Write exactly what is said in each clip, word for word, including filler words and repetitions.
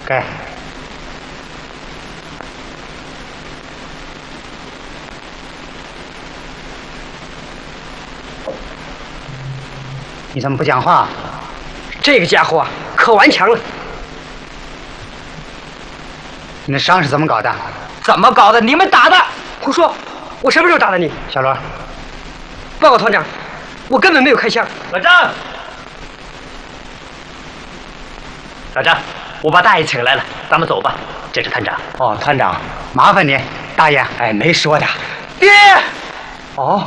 该。你怎么不讲话？ 这个家伙啊，可顽强了。 你的伤是怎么搞的？ 怎么搞的？你们打的？胡说！我什么时候打的你？ 小罗， 报告团长，我根本没有开枪。 老张，老张，我把大爷请来了，咱们走吧。这是团长。 哦，团长，麻烦你，大爷。 哎，没说的。爹。 哦。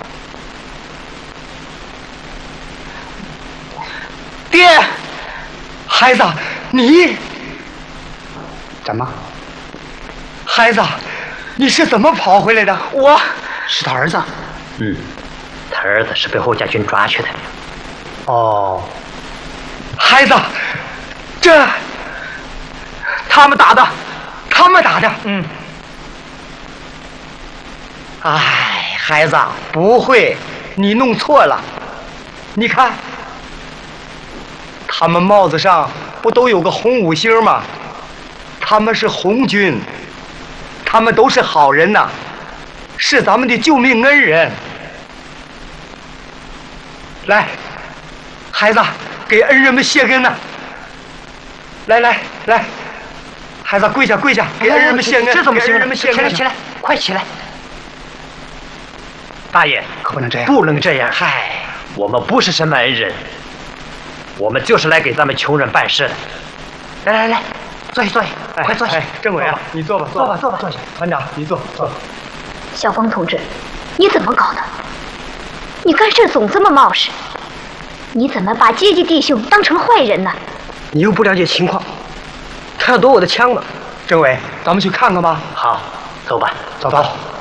爹，孩子，你怎么？ 孩子，你是怎么跑回来的？我是他儿子。 嗯，他儿子是被侯家军抓去的。 哦， 孩子，这他们打的，他们打的。 嗯。 哎，孩子，不会，你弄错了。你看。他们帽子上不都有个红五星吗？他们是红军，他们都是好人呐，是咱们的救命恩人。来，孩子，给恩人们谢恩呐！来来来，孩子跪下跪下，给恩人们谢恩。 这怎么行？ 恩人们谢恩。 起来起来，快起来！大爷， 可不能这样， 不能这样。嗨，我们不是什么恩人。我们就是来给咱们穷人办事的。来来来，坐下坐下， 哎、 快坐下。 哎，政委啊，你坐吧， 坐吧，坐吧，坐下。 团长，你坐坐。 小峰同志，你怎么搞的？你干事总这么冒失，你怎么把阶级弟兄当成坏人呢？ 你又不了解情况，他要夺我的枪呢。政委，咱们去看看吧。 好，走吧， 走吧。